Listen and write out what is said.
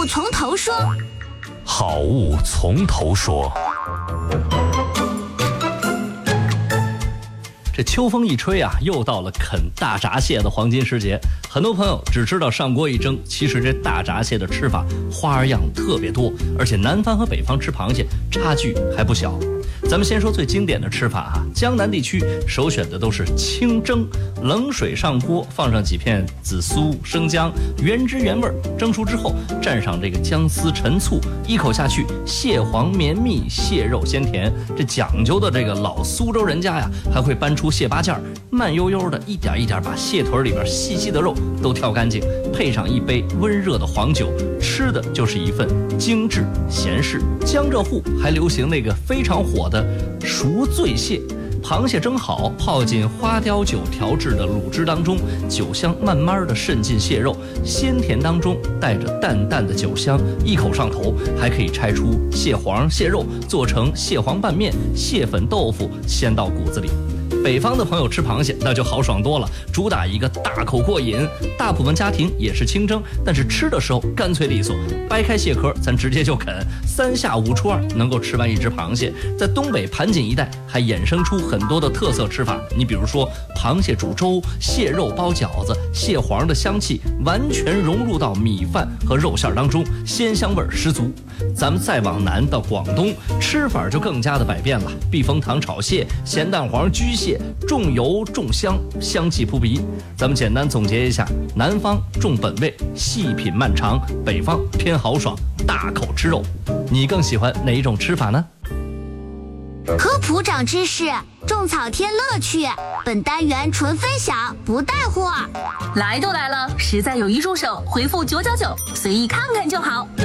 物从头说。 好物从头说。这秋风一吹啊，又到了啃大闸蟹的黄金时节。很多朋友只知道上锅一蒸，其实这大闸蟹的吃法花样特别多，而且南方和北方吃螃蟹差距还不小。咱们先说最经典的吃法啊，江南地区首选的都是清蒸，冷水上锅，放上几片紫苏、生姜，原汁原味，蒸熟之后蘸上这个姜丝陈醋，一口下去，蟹黄绵密，蟹肉鲜甜。这讲究的这个老苏州人家呀，还会搬出蟹八件，慢悠悠的一点一点把蟹腿里边细细的肉都挑干净，配上一杯温热的黄酒，吃的就是一份精致闲适。江浙沪还流行那个非常火的熟醉蟹，螃蟹蒸好，泡进花雕酒调制的卤汁当中，酒香慢慢的渗进蟹肉，鲜甜当中带着淡淡的酒香，一口上头，还可以拆出蟹黄、蟹肉，做成蟹黄拌面、蟹粉豆腐，鲜到骨子里。北方的朋友吃螃蟹那就豪爽多了，主打一个大口过瘾。大部分家庭也是清蒸，但是吃的时候干脆利索，掰开蟹壳咱直接就啃，3下5除2能够吃完一只螃蟹。在东北盘锦一带还衍生出很多的特色吃法，你比如说螃蟹煮粥、蟹肉包饺子，蟹黄的香气完全融入到米饭和肉馅当中，鲜香味十足。咱们再往南到广东，吃法就更加的百变了，避风塘炒蟹、咸蛋黄焗蟹，重油重香，香气扑鼻。咱们简单总结一下，南方重本味，细品漫长，北方偏豪爽，大口吃肉。你更喜欢哪一种吃法呢？ 科普长知识，种草添乐趣。本单元纯分享，不带货。 来都来了，实在有一助手，回复999，随意看看就好。